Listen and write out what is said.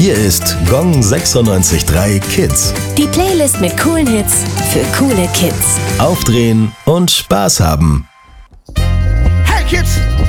Hier ist Gong 96.3 Kids. Die Playlist mit coolen Hits für coole Kids. Aufdrehen und Spaß haben. Hey Kids!